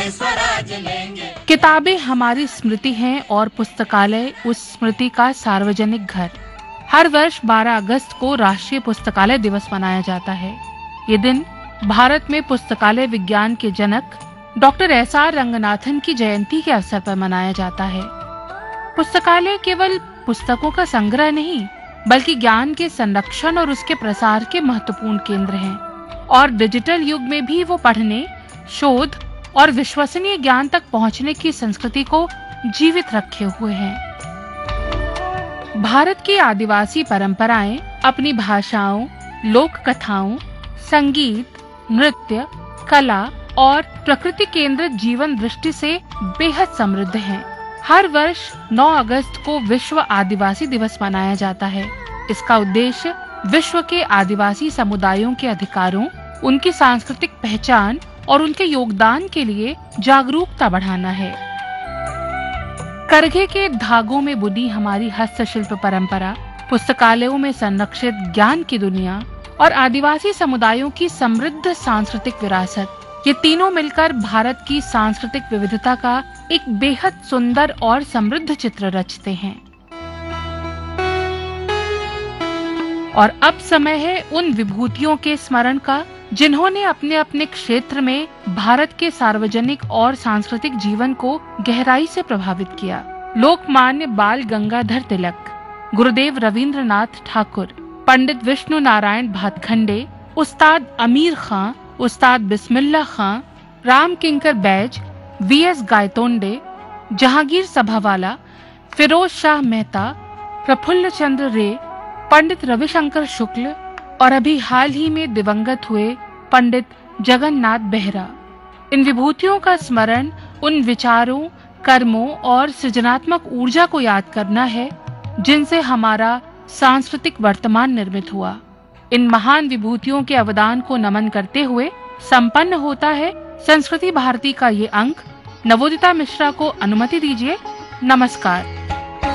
में स्वराज लेंगे। किताबें हमारी स्मृति हैं और पुस्तकालय उस स्मृति का सार्वजनिक घर। हर वर्ष 12 अगस्त को राष्ट्रीय पुस्तकालय दिवस मनाया जाता है। ये दिन भारत में पुस्तकालय विज्ञान के जनक डॉक्टर एस.आर. रंगनाथन की जयंती के अवसर पर मनाया जाता है। पुस्तकालय केवल पुस्तकों का संग्रह नहीं, बल्कि ज्ञान के संरक्षण और उसके प्रसार के महत्वपूर्ण केंद्र हैं। और डिजिटल युग में भी वो पढ़ने, शोध और विश्वसनीय ज्ञान तक पहुंचने की संस्कृति को जीवित रखे हुए हैं। भारत की आदिवासी परंपराएं अपनी भाषाओं, लोक कथाओं, संगीत, नृत्य, कला और प्रकृति केंद्रित जीवन दृष्टि से बेहद समृद्ध हैं। हर वर्ष 9 अगस्त को विश्व आदिवासी दिवस मनाया जाता है। इसका उद्देश्य विश्व के आदिवासी समुदायों के अधिकारों, उनकी सांस्कृतिक पहचान और उनके योगदान के लिए जागरूकता बढ़ाना है। करघे के धागों में बुनी हमारी हस्तशिल्प परंपरा, पुस्तकालयों में संरक्षित ज्ञान की दुनिया और आदिवासी समुदायों की समृद्ध सांस्कृतिक विरासत, ये तीनों मिलकर भारत की सांस्कृतिक विविधता का एक बेहद सुंदर और समृद्ध चित्र रचते हैं। और अब समय है उन विभूतियों के स्मरण का जिन्होंने अपने अपने क्षेत्र में भारत के सार्वजनिक और सांस्कृतिक जीवन को गहराई से प्रभावित किया। लोकमान्य बाल गंगाधर तिलक, गुरुदेव रविंद्रनाथ ठाकुर, पंडित विष्णु नारायण भातखंडे, उस्ताद अमीर खां, उस्ताद बिस्मिल्लाह खां, राम किंकर बैज, वी.एस. गायतोंडे, जहांगीर सभावाला, फिरोज शाह मेहता, प्रफुल्ल चंद्र रे, पंडित रविशंकर शुक्ल और अभी हाल ही में दिवंगत हुए पंडित जगन्नाथ बेहरा। इन विभूतियों का स्मरण उन विचारों, कर्मों और सृजनात्मक ऊर्जा को याद करना है जिनसे हमारा सांस्कृतिक वर्तमान निर्मित हुआ। इन महान विभूतियों के अवदान को नमन करते हुए संपन्न होता है संस्कृति भारती का ये अंक। नवोदिता मिश्रा को अनुमति दीजिए। नमस्कार।